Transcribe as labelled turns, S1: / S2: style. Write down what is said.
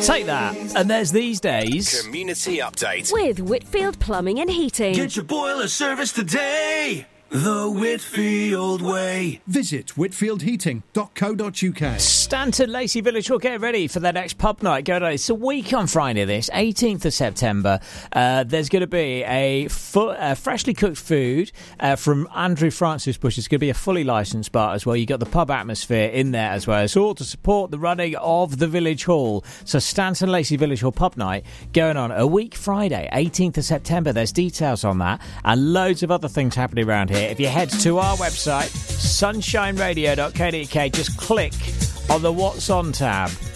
S1: Take that. And there's these days.
S2: Community update
S3: With Whitfield Plumbing and Heating.
S4: Get your boiler service today. The Whitfield way.
S5: Visit whitfieldheating.co.uk.
S1: Stanton Lacey Village will get ready for their next pub night. It's a week on Friday, this 18th of September. There's going to be a freshly cooked food from Andrew Francis Bush. It's going to be a fully licensed bar as well. You've got the pub atmosphere in there as well. It's all to support the running of the Village Hall. So Stanton Lacey Village Hall pub night going on a week Friday, 18th of September. There's details on that and loads of other things happening around here. If you head to our website, sunshineradio.co.uk, just click on the What's On tab